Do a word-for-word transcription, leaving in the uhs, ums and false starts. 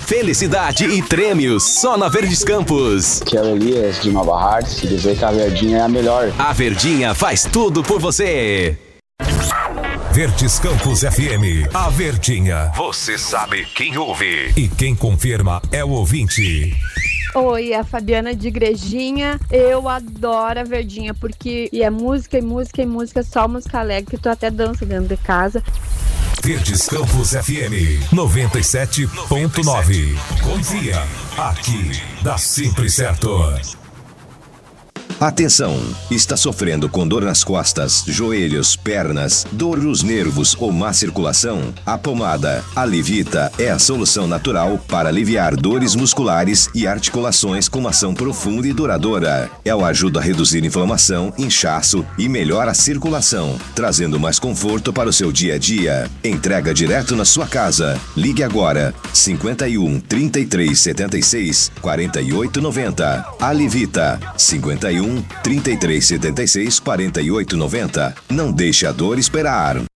Felicidade e prêmios só na Verdes Campos. Que é o Elias de Nova Hartz e dizer que a Verdinha é a melhor. A Verdinha faz tudo por você. Verdes Campos F M, a Verdinha. Você sabe quem ouve e quem confirma é o ouvinte. Oi, a Fabiana de Igrejinha. Eu adoro a Verdinha, porque e é música e música e música, só música alegre, que tu até dança dentro de casa. Verdes Campos F M noventa e sete ponto nove. Confia, aqui dá sempre certo. Atenção! Está sofrendo com dor nas costas, joelhos, pernas, dor nos nervos ou má circulação? A pomada Alivita é a solução natural para aliviar dores musculares e articulações com uma ação profunda e duradoura. Ela ajuda a reduzir inflamação, inchaço e melhora a circulação, trazendo mais conforto para o seu dia a dia. Entrega direto na sua casa. Ligue agora cinquenta e um, trinta e três, setenta e seis, quarenta e oito, noventa. Alivita cinquenta e um, trinta e três, setenta e seis, quarenta e oito, noventa. Não deixe a dor esperar.